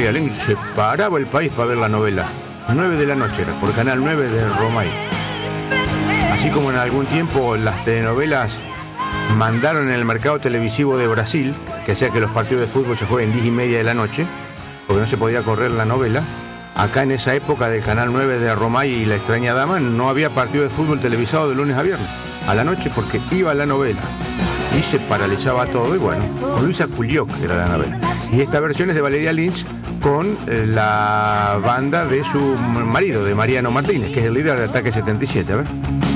Valeria Lynch se paraba el país para ver la novela. 9 de la noche era, por Canal 9 de Romay. Así como en algún tiempo las telenovelas mandaron en el mercado televisivo de Brasil, que hacía que los partidos de fútbol se jueguen 10:30 de la noche, porque no se podía correr la novela. Acá en esa época del Canal 9 de Romay y La extraña dama no había partido de fútbol televisado de lunes a viernes, a la noche, porque iba la novela. Y se paralizaba todo, y bueno, con Luisa Culioc era la novela. Y esta versión es de Valeria Lynch con la banda de su marido, de Mariano Martínez, que es el líder de Ataque 77. A ver.